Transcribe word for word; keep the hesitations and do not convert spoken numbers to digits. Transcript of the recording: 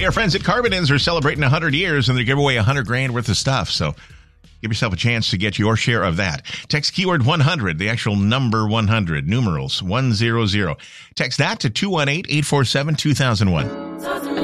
Hey, our friends at Carbonins are celebrating one hundred years, and they give away one hundred grand worth of stuff. So give yourself a chance to get your share of that. Text keyword one hundred, the actual number one hundred, numerals one hundred. Text that to two one eight, eight four seven, two thousand one.